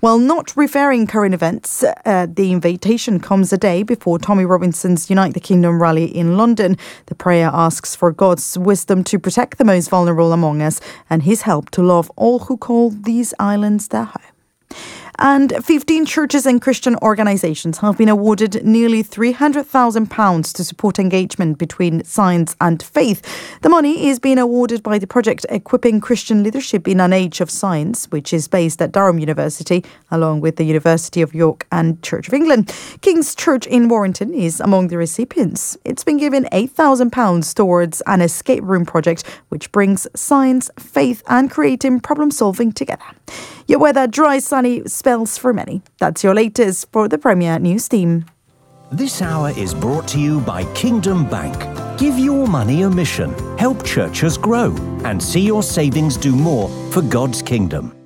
While not referring current events, the invitation comes a day before Tommy Robinson's Unite the Kingdom rally in London. The prayer asks for God's wisdom to protect the most vulnerable among us and his help to love all who call these islands their home. And 15 churches and Christian organisations have been awarded nearly £300,000 to support engagement between science and faith. The money is being awarded by the project Equipping Christian Leadership in an Age of Science, which is based at Durham University, along with the University of York and Church of England. King's Church in Warrington is among the recipients. It's been given £8,000 towards an escape room project, which brings science, faith and creative problem solving together. Your weather, dry, sunny spells for many. That's your latest for the Premier News team. This hour is brought to you by Kingdom Bank. Give your money a mission, help churches grow, and see your savings do more for God's kingdom.